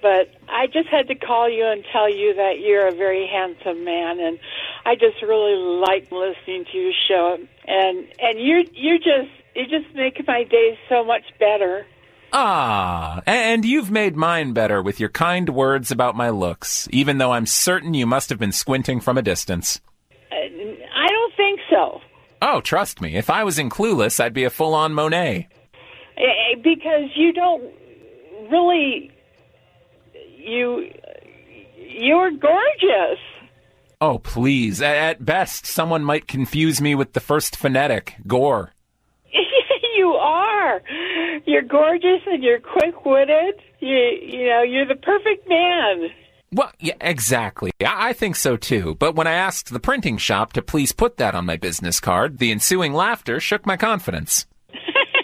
but I just had to call you and tell you that you're a very handsome man, and I just really like listening to your show. And you just make my days so much better. Ah, and you've made mine better with your kind words about my looks, even though I'm certain you must have been squinting from a distance. I don't think so. Oh, trust me, if I was in Clueless, I'd be a full-on Monet. Because you don't really... You're gorgeous. Oh, please. At best, someone might confuse me with the first phonetic, gore. You are. You're gorgeous and you're quick-witted. You're the perfect man. Well, yeah, exactly. I think so, too. But when I asked the printing shop to please put that on my business card, the ensuing laughter shook my confidence.